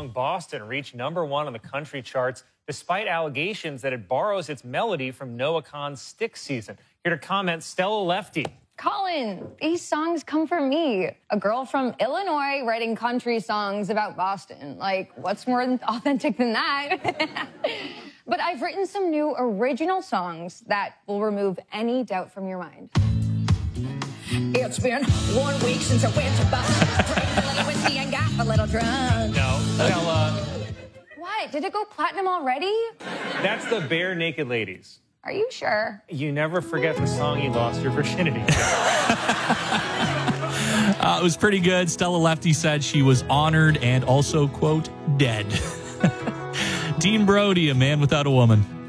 song Boston reached #1 on the country charts despite allegations that it borrows its melody from Noah Kahan's Styx Season. Here to comment, Stella Lefty. Colin, these songs come from me, a girl from Illinois writing country songs about Boston. Like, what's more authentic than that? But I've written some new original songs that will remove any doubt from your mind. It's been 1 week since I went to Boston. Drank a little whiskey and got a little drunk. No, Stella. What? Did it go platinum already? That's the Bare Naked Ladies. Are you sure? You never forget the song you lost your virginity to. It was pretty good. Stella Lefty said she was honored and also, quote, dead. Dean Brody, A Man Without a Woman.